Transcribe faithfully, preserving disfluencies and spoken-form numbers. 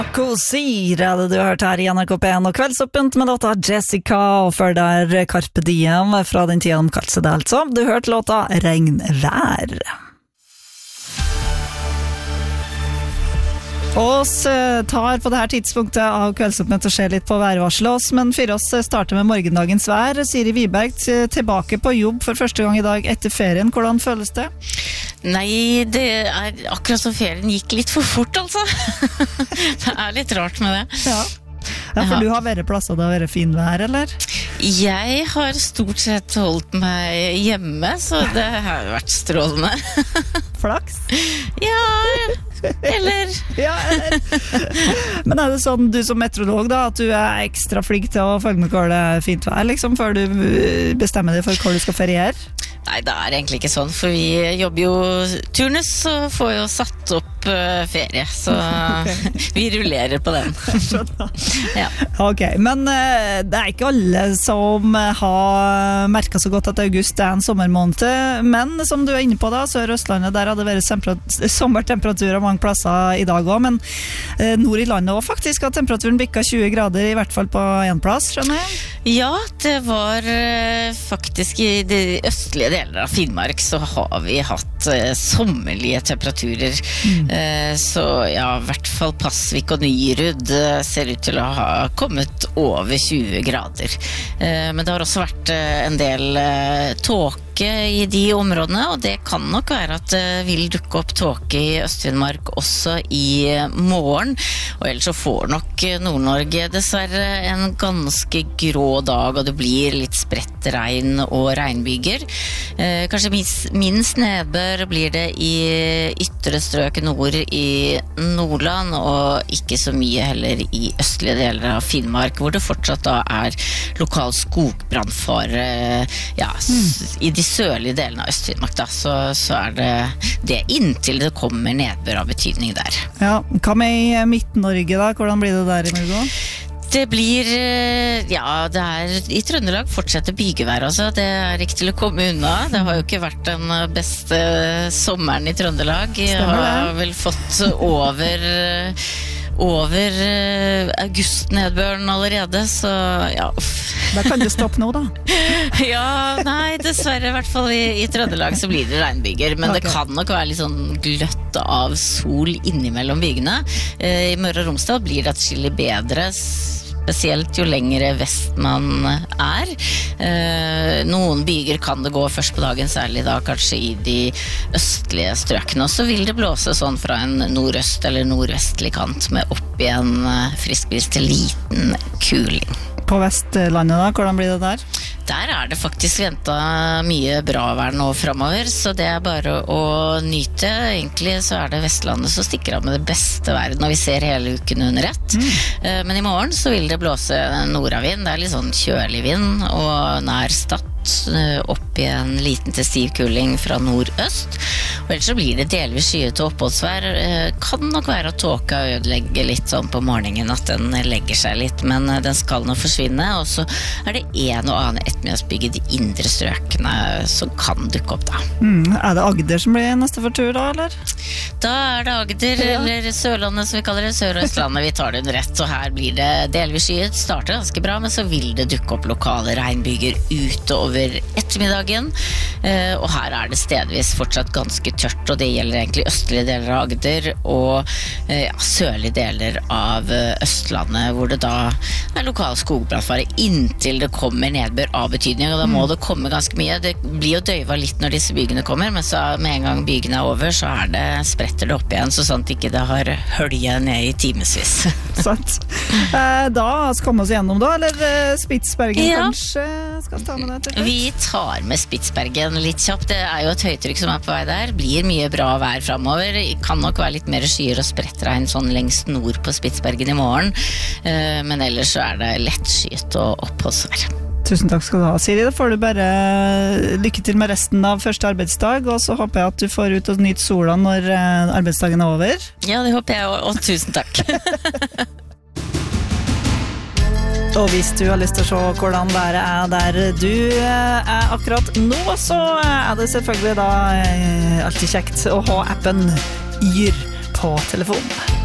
Kosir hadde du hørt her i N R K P en og Kveldsåpent med låta Jessica, og før der Carpe Diem fra den tiden de kalte seg det altså. Du hørte låta Regnvær. Oss tar på dette tidspunktet av Kveldsåpent og ser litt på værvarselet oss, men for oss starter med morgendagens vær. Siri Wiberg tilbake på jobb for første gang i dag etter ferien. Hvordan føles det? Nei, det er akkurat som ferien gikk litt for fort, altså. Det er litt rart med det. Ja, ja for ja. Du har vært plasset da vært fin vær, eller? Jeg har stort sett holdt meg hjemme, så det har vært strålende. Flaks? Ja, eller... ja, eller... Men er det sånn, du som meteorolog da, at du er ekstra flink til å følge med hvor det er fint vær, liksom, før du bestemmer deg for hvor du skal feriere? Nei, det er egentlig ikke sånn, for vi jobber jo turnus og får jo satt opp uh, ferie, så okay. Vi rullerer på den. Ja. Ok, men uh, det er ikke alle som har merket så godt at august er en sommermåned, men som du er inne på da, Sør-Østlandet, der hadde vært sempra- sommertemperaturer mange plasser i dag også, men uh, nord i landet også faktisk, at temperaturen bikket tjue grader, i hvert fall på en plass, skjønner jeg? Ja, det var uh, faktisk i de østlige deler av Finnmark så har vi hatt uh, sommerlige temperaturer. Mm. Uh, så ja, i hvert fall Pasvik og Nyrud uh, ser ut til å ha kommet over tjue grader. Uh, men det har også vært uh, en del uh, tåke i de områdene, og det kan nok være at det vil dukke opp tåke i Øst-Finnmark også i morgen. Og ellers så får nok Nord-Norge dessverre en ganske grå dag, og det blir litt spredt regn og regnbyger. Eh, kanskje minst, minst nedbør blir det i ytre strøk nord i Nordland, og ikke så mye heller i østlige deler av Finnmark, hvor det fortsatt da er lokal skogbrannfare, ja, mm. i de sørlige delene av Øst-Finnmark da, så, så er det det inntil det kommer nedbør av betydning der. Ja, hva med i Midt-Norge da? Hvordan blir det der i morgen? Det blir, ja, det er i Trøndelag fortsetter bygevær, altså. Det er ikke til å komme unna. Det har jo ikke vært den beste sommeren i Trøndelag. Jeg har vel fått over, over augustnedbøren allerede, så ja. Da kan du stoppe nå da. Ja, nei, dessverre i hvert fall i, i Trøndelag så blir det regnbyger, men okay. Det kan nok være litt sånn gløtt av sol innimellom bygene. I Møre og Romsdal blir det atskillig bedre, spesielt jo lengre vest man er. Eh, noen byger kan det gå først på dagen, særlig da kanskje i de østlige strøkene, og så vil det blåse sånn fra en nordøst eller nordvestlig kant med opp i en frisk bris til liten kuling. På Vestlandet da, hvordan blir det der? Der er det faktisk ventet mye bra vær nå fremover, så det er bare å nyte. Egentlig så er det Vestlandet som stikker av med det beste været når vi ser hele uken under ett. Mm. Men i morgen så vil det blåse nordavind, det er litt sånn kjølig vind og nær Stad opp i en liten til stiv kuling fra nordøst. Og ellers så blir det delvis skyet og oppholdsvær. Kan nok være at tåka ødelegger litt sånn på morgenen, at den legger seg litt, men den skal nå forsvinne. Og så er det en og annen ettermiddagsbygg i de indre strøkene som kan dukke opp da. Mm, er det Agder som blir neste for tur da, eller? Da er det Agder, ja. Eller Sørlandet som vi kaller det, Sør- og Østlandet. Vi tar det under rett, og her blir det delvis skyet. Starter ganske bra, men så vil det dukke opp lokale regnbyger utover over ettermiddagen, og her er det stedvis fortsatt ganske tørt, og det gjelder egentlig østlige deler av Agder og ja, sørlige deler av Østlandet, hvor det da er lokal skogbrannfare inntil det kommer nedbør av betydning, og da må det komme ganske mye. Det blir jo døyva litt når disse bygene kommer, men så med en gang bygene er over, så er det, spretter det opp igjen, så sant ikke det har høljet ned i timesvis. Sant. Da skal vi komme oss gjennom da, eller Spitsbergen ja. Kanskje skal ta med det til? Vi tar med Spitsbergen litt kjapt. Det er jo et høytrykk som er på vei der. Blir mye bra vær fremover. Kan nok være litt mer skyer og sprettregn sånn lengst nord på Spitsbergen i morgen. Men ellers så er det lett skyet og oppholdsvær. Tusen takk skal du ha, Siri. Da får du bare lykke til med resten av første arbeidsdag, og så håper jeg at du får ut og nyte sola når arbeidsdagen er over. Ja, det håper jeg, og, og tusen takk. Og hvis du har lyst til å se hvordan været er der du er akkurat nå, så er det selvfølgelig da alltid kjekt å ha appen Yr på telefonen.